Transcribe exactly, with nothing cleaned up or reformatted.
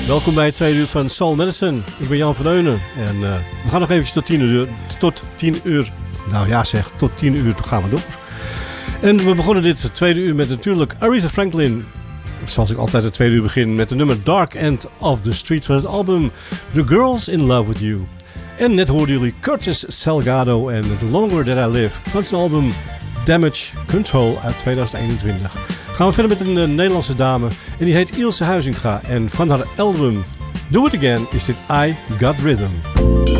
Welkom bij het tweede uur van Soul Medicine. Ik ben Jan van Deunen en uh, we gaan nog eventjes tot tien uur, tot tien uur, nou ja zeg, tot tien uur gaan we door. En we begonnen dit tweede uur met natuurlijk Aretha Franklin. Zoals ik altijd het tweede uur begin met de nummer Dark End of the Street van het album The Girls in Love With You. En net hoorden jullie Curtis Salgado en The Longer That I Live van zijn album Damage Control uit tweeduizend eenentwintig. Gaan we verder met een uh, Nederlandse dame en die heet Ilse Huizinga en van haar album Do It Again is dit I Got Rhythm.